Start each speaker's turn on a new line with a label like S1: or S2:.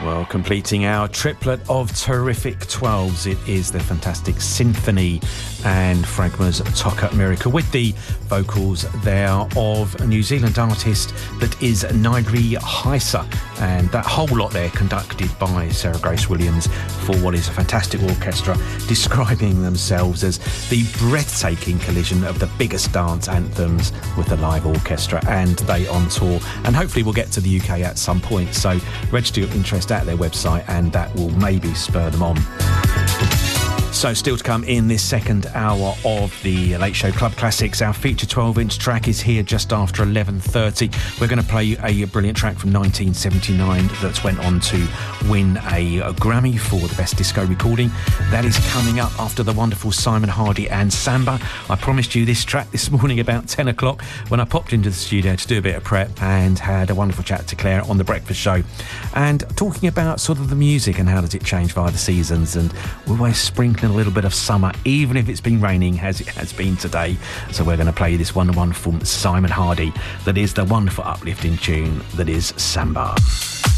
S1: Well, completing our triplet of terrific 12s, it is the fantastic Symphony and Fragma's Toca Miracle, with the vocals there of a New Zealand artist that is Nairi Haisa, and that whole lot there conducted by Sarah Grace Williams for what is a fantastic orchestra, describing themselves as the breathtaking collision of the biggest dance anthems with the live orchestra, and they on tour, and hopefully we'll get to the UK at some point, so register your interest at their website and that will maybe spur them on. So still to come in this second hour of the Late Show Club Classics. Our feature 12-inch track is here just after 11:30. We're going to play a brilliant track from 1979 that went on to win a Grammy for the Best Disco Recording. That is coming up after the wonderful Simon Hardy and Samba. I promised you this track this morning about 10 o'clock when I popped into the studio to do a bit of prep and had a wonderful chat to Claire on The Breakfast Show. And talking about sort of the music and how does it change via the seasons, and we're always sprinkling a little bit of summer, even if it's been raining as it has been today. So we're going to play this wonderful Simon Hardy that is the wonderful uplifting tune that is Samba.